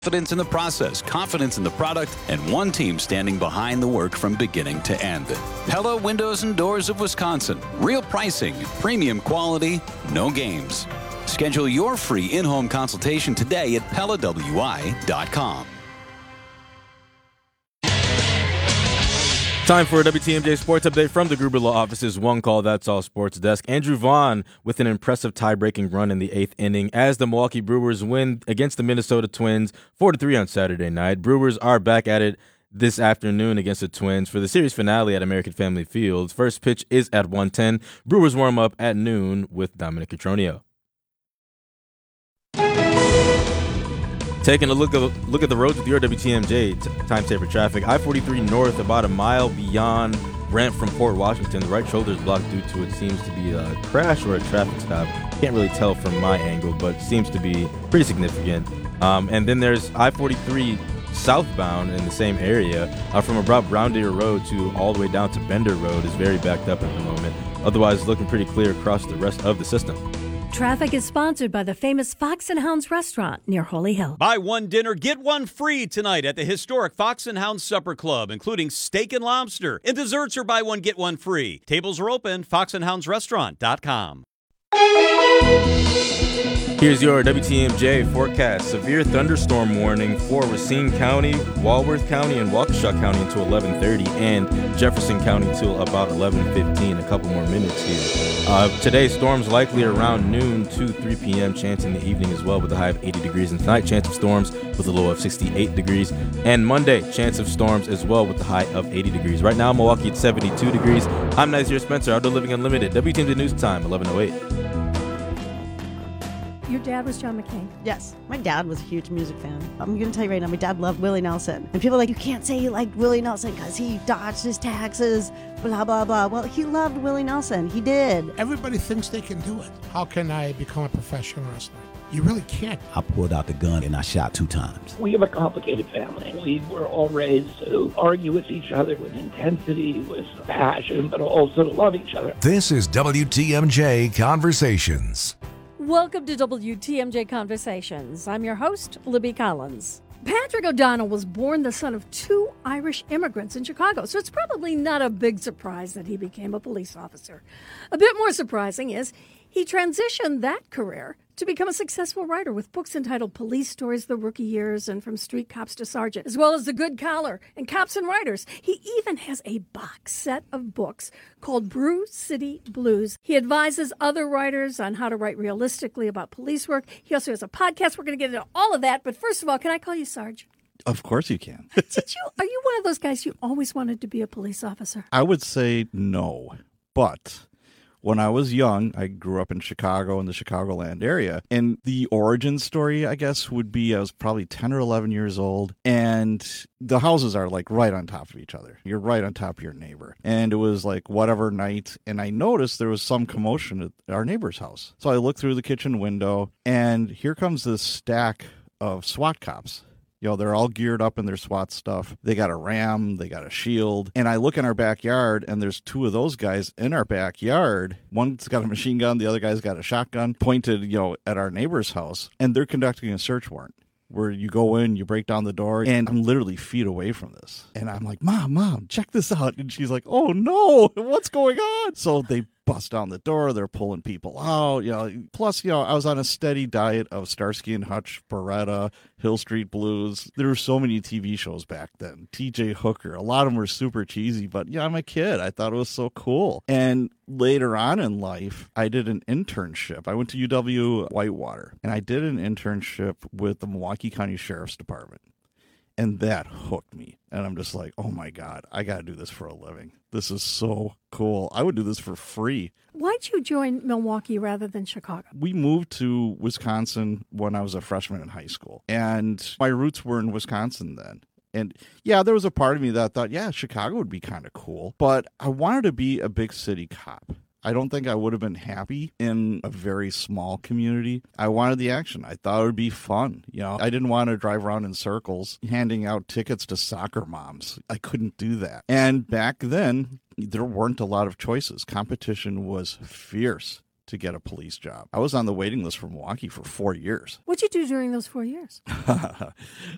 Confidence in the process, confidence in the product, and one team standing behind the work from beginning to end. Pella Windows and Doors of Wisconsin. Real pricing, premium quality, no games. Schedule your free in-home consultation today at PellaWI.com. Time for a WTMJ Sports Update from the Gruber Law Office's One Call That's All Sports Desk. Andrew Vaughn with an impressive tie-breaking run in the 8th inning as the Milwaukee Brewers win against the Minnesota Twins 4-3 on Saturday night. Brewers are back at it this afternoon against the Twins for the series finale at American Family Field. First pitch is at 1:10. Brewers warm up at noon with Dominic Cotroneo. Taking a look at the roads with your WTMJ time saver traffic. I-43 north, about a mile beyond Brent from Port Washington. The right shoulder is blocked due to what seems to be a crash or a traffic stop. Can't really tell from my angle, but seems to be pretty significant. And then there's I-43 southbound in the same area from about Brown Deer Road to all the way down to Bender Road is very backed up at the moment. Otherwise, looking pretty clear across the rest of the system. Traffic is sponsored by the famous Fox and Hounds restaurant near Holy Hill. Buy one dinner, get one free tonight at the historic Fox and Hounds Supper Club, including steak and lobster. And desserts are buy one, get one free. Tables are open, foxandhoundsrestaurant.com. Here's your WTMJ forecast. Severe thunderstorm warning for Racine County, Walworth County, and Waukesha County until 11:30, and Jefferson County until about 11:15. A couple more minutes here. Today, storms likely around noon to 3 p.m. Chance in the evening as well with a high of 80 degrees. And tonight, chance of storms with a low of 68 degrees. And Monday, chance of storms as well with a high of 80 degrees. Right now, Milwaukee at 72 degrees. I'm Nazir Spencer, Outdoor Living Unlimited. WTMJ News Time, 11:08. Your dad was John McCain. Yes. My dad was a huge music fan. I'm going to tell you right now, my dad loved Willie Nelson. And people are like, you can't say you liked Willie Nelson because he dodged his taxes, blah, blah, blah. Well, he loved Willie Nelson. He did. Everybody thinks they can do it. How can I become a professional wrestler? You really can't. I pulled out the gun and I shot 2 times. We have a complicated family. We were all raised to argue with each other with intensity, with passion, but also to love each other. This is WTMJ Conversations. Welcome to WTMJ Conversations. I'm your host, Libby Collins. Patrick O'Donnell was born the son of 2 Irish immigrants in Chicago, so it's probably not a big surprise that he became a police officer. A bit more surprising is he transitioned that career to become a successful writer with books entitled Police Stories, The Rookie Years, and From Street Cops to Sergeant, as well as The Good Collar and Cops and Writers. He even has a box set of books called Brew City Blues. He advises other writers on how to write realistically about police work. He also has a podcast. We're going to get into all of that. But first of all, can I call you Sarge? Of course you can. Are you one of those guys you always wanted to be a police officer? I would say no, but when I was young, I grew up in Chicago, in the Chicagoland area, and the origin story, I guess, would be I was probably 10 or 11 years old, and the houses are like right on top of each other. You're right on top of your neighbor. And it was like whatever night, and I noticed there was some commotion at our neighbor's house. So I looked through the kitchen window, and here comes this stack of SWAT cops. You know, they're all geared up in their SWAT stuff. They got a ram, they got a shield. And I look in our backyard, and there's 2 of those guys in our backyard. One's got a machine gun, the other guy's got a shotgun pointed, at our neighbor's house. And they're conducting a search warrant where you go in, you break down the door, and I'm literally feet away from this. And I'm like, Mom, check this out. And she's like, oh, no, what's going on? So they bust down the door. They're pulling people out. Plus, I was on a steady diet of Starsky and Hutch, Beretta, Hill Street Blues. There were so many TV shows back then. T.J. Hooker. A lot of them were super cheesy, but I'm a kid. I thought it was so cool. And later on in life, I did an internship. I went to UW Whitewater, and I did an internship with the Milwaukee County Sheriff's Department. And that hooked me. And I'm just like, oh my God, I got to do this for a living. This is so cool. I would do this for free. Why'd you join Milwaukee rather than Chicago? We moved to Wisconsin when I was a freshman in high school. And my roots were in Wisconsin then. And there was a part of me that thought, Chicago would be kind of cool. But I wanted to be a big city cop. I don't think I would have been happy in a very small community. I wanted the action. I thought it would be fun. I didn't want to drive around in circles handing out tickets to soccer moms. I couldn't do that. And back then, there weren't a lot of choices. Competition was fierce to get a police job. I was on the waiting list for Milwaukee for 4 years. What'd you do during those 4 years?